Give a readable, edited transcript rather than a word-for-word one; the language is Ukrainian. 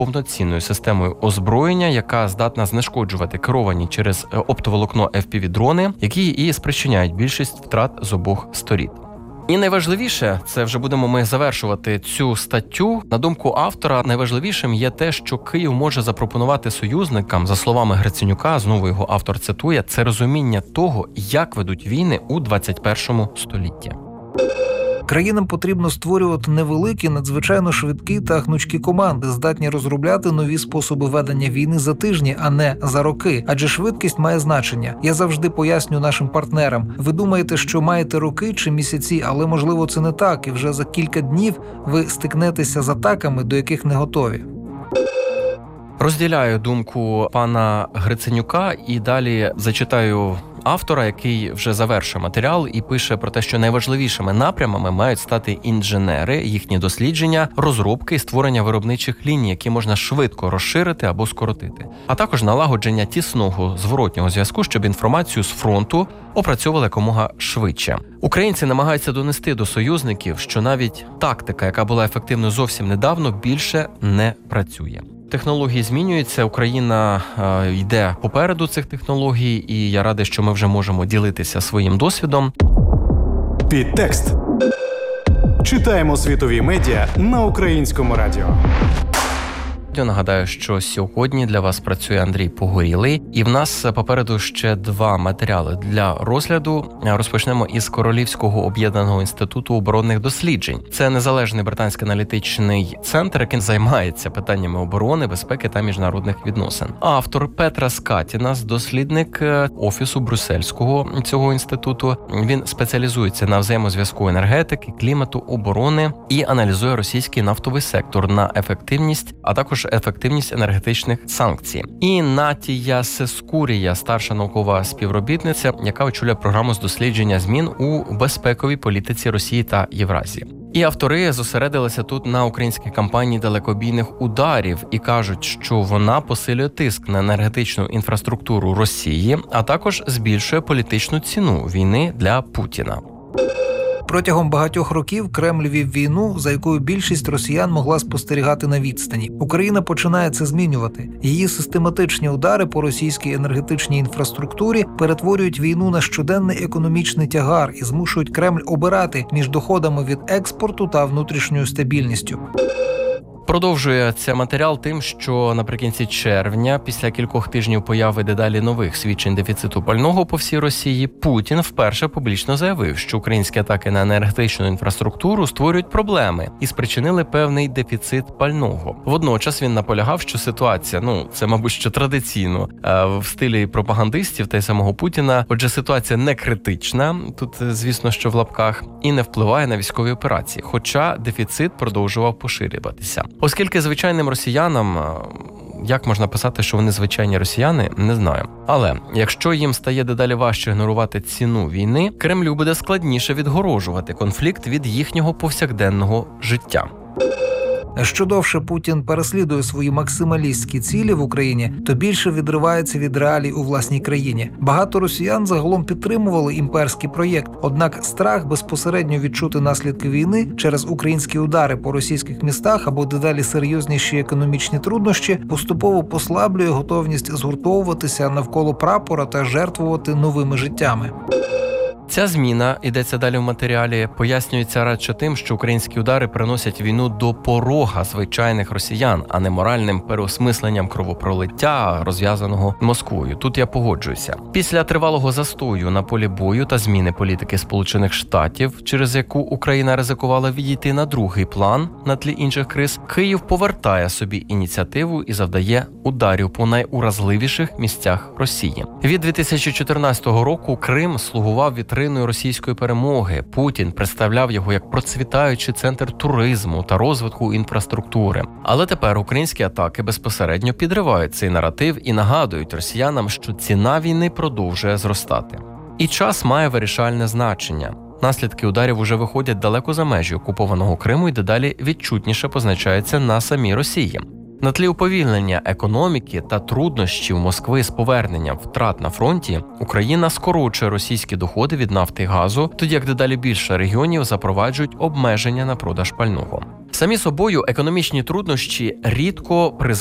повноцінною системою озброєння, яка здатна знешкоджувати керовані через оптоволокно FPV-дрони, які і спричиняють більшість втрат з обох сторін. І найважливіше, це вже будемо ми завершувати цю статтю. На думку автора, найважливішим є те, що Київ може запропонувати союзникам, за словами Гриценюка, знову його автор цитує, це розуміння того, як ведуть війни у 21 столітті. Країнам потрібно створювати невеликі, надзвичайно швидкі та гнучкі команди, здатні розробляти нові способи ведення війни за тижні, а не за роки. Адже швидкість має значення. Я завжди поясню нашим партнерам. Ви думаєте, що маєте роки чи місяці, але можливо це не так, і вже за кілька днів ви стикнетеся з атаками, до яких не готові. Розділяю думку пана Гриценюка і далі зачитаю автора, який вже завершує матеріал і пише про те, що найважливішими напрямами мають стати інженери, їхні дослідження, розробки і створення виробничих ліній, які можна швидко розширити або скоротити, а також налагодження тісного зворотнього зв'язку, щоб інформацію з фронту опрацьовували якомога швидше. Українці намагаються донести до союзників, що навіть тактика, яка була ефективною зовсім недавно, більше не працює. Технології змінюються, Україна йде попереду цих технологій, і я радий, що ми вже можемо ділитися своїм досвідом. Підтекст. Читаємо світові медіа на Українському радіо. Я нагадаю, що сьогодні для вас працює Андрій Погорілий, і в нас попереду ще 2 матеріали для розгляду. Розпочнемо із Королівського об'єднаного інституту оборонних досліджень. Це незалежний британський аналітичний центр, який займається питаннями оборони, безпеки та міжнародних відносин. Автор Петра Скатінас, дослідник офісу брюссельського цього інституту. Він спеціалізується на взаємозв'язку енергетики, клімату, оборони і аналізує російський нафтовий сектор на ефективність, а також ефективність енергетичних санкцій. І Натія Сескурія, старша наукова співробітниця, яка очолює програму з дослідження змін у безпековій політиці Росії та Євразії. І автори зосередилися тут на українській кампанії далекобійних ударів і кажуть, що вона посилює тиск на енергетичну інфраструктуру Росії, а також збільшує політичну ціну війни для Путіна. Протягом багатьох років Кремль вів війну, за якою більшість росіян могла спостерігати на відстані. Україна починає це змінювати. Її систематичні удари по російській енергетичній інфраструктурі перетворюють війну на щоденний економічний тягар і змушують Кремль обирати між доходами від експорту та внутрішньою стабільністю. Продовжується матеріал тим, що наприкінці червня, після кількох тижнів появи дедалі нових свідчень дефіциту пального по всій Росії, Путін вперше публічно заявив, що українські атаки на енергетичну інфраструктуру створюють проблеми і спричинили певний дефіцит пального. Водночас він наполягав, що ситуація, це, мабуть, що традиційно в стилі пропагандистів та й самого Путіна, отже, ситуація не критична, тут, звісно, що в лапках, і не впливає на військові операції, хоча дефіцит продовжував поширюватися. Оскільки звичайним росіянам, як можна писати, що вони звичайні росіяни, не знаю. Але якщо їм стає дедалі важче ігнорувати ціну війни, Кремлю буде складніше відгорожувати конфлікт від їхнього повсякденного життя. Що довше Путін переслідує свої максималістські цілі в Україні, то більше відривається від реалій у власній країні. Багато росіян загалом підтримували імперський проєкт, однак страх безпосередньо відчути наслідки війни через українські удари по російських містах або дедалі серйозніші економічні труднощі поступово послаблює готовність згуртовуватися навколо прапора та жертвувати новими життями. Ця зміна, йдеться далі в матеріалі, пояснюється радше тим, що українські удари приносять війну до порога звичайних росіян, а не моральним переосмисленням кровопролиття, розв'язаного Москвою. Тут я погоджуюся. Після тривалого застою на полі бою та зміни політики Сполучених Штатів, через яку Україна ризикувала відійти на другий план на тлі інших криз, Київ повертає собі ініціативу і завдає ударів по найуразливіших місцях Росії. Від 2014 року Крим слугував вітриною російської перемоги. Путін представляв його як процвітаючий центр туризму та розвитку інфраструктури. Але тепер українські атаки безпосередньо підривають цей наратив і нагадують росіянам, що ціна війни продовжує зростати. І час має вирішальне значення. Наслідки ударів уже виходять далеко за межі окупованого Криму і дедалі відчутніше позначаються на самій Росії. На тлі уповільнення економіки та труднощів Москви з поверненням втрат на фронті, Україна скорочує російські доходи від нафти і газу, тоді як дедалі більше регіонів запроваджують обмеження на продаж пального. Самі собою економічні труднощі рідко призводять